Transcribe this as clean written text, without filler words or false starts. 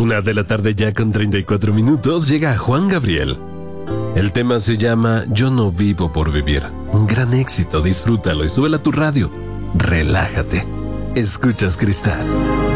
1 de la tarde ya con 34 minutos llega Juan Gabriel. El tema se llama Yo no vivo por vivir. Un gran éxito, disfrútalo y súbela a tu radio. Relájate. Escuchas Cristal.